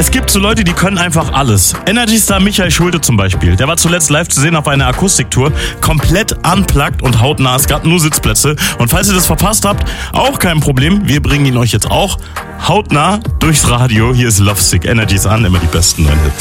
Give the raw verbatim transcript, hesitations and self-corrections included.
Es gibt so Leute, die können einfach alles. Energy Star Michael Schulte zum Beispiel. Der war zuletzt live zu sehen auf einer Akustiktour. Komplett unplugged und hautnah. Es gab nur Sitzplätze. Und falls ihr das verpasst habt, auch kein Problem. Wir bringen ihn euch jetzt auch hautnah durchs Radio. Hier ist Lovesick. Energy ist an, immer die besten neuen Hits.